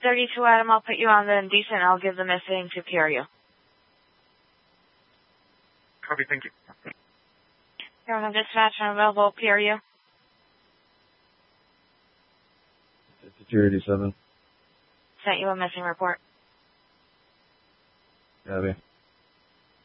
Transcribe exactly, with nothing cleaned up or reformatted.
thirty-two, Adam. I'll put you on the indecent and I'll give the missing to P R U. Copy, thank you. You're on dispatch and available P R U. fifty-two eighty-seven. Sent you a missing report. Copy.